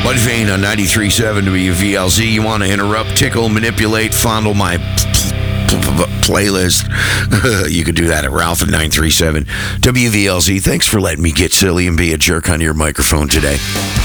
Bud Vane on 93.7 WVLZ. You want to interrupt, tickle, manipulate, fondle my playlist? You could do that at Ralph at 937 WVLZ. Thanks for letting me get silly and be a jerk on your microphone today.